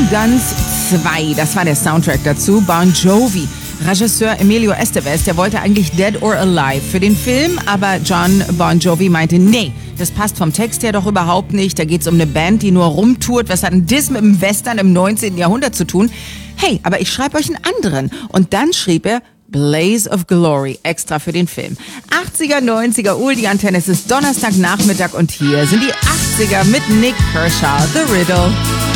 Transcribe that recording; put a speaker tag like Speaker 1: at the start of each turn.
Speaker 1: Young Guns 2, das war der Soundtrack dazu. Bon Jovi. Regisseur Emilio Estevez, der wollte eigentlich Dead or Alive für den Film, aber John Bon Jovi meinte, nee, das passt vom Text her doch überhaupt nicht. Da geht's um eine Band, die nur rumtourt. Was hat denn das mit dem Western im 19. Jahrhundert zu tun? Hey, aber ich schreibe euch einen anderen. Und dann schrieb er Blaze of Glory, extra für den Film. 80er, 90er, die Antenne, es ist Donnerstagnachmittag und hier sind die 80er mit Nick Kershaw, The Riddle.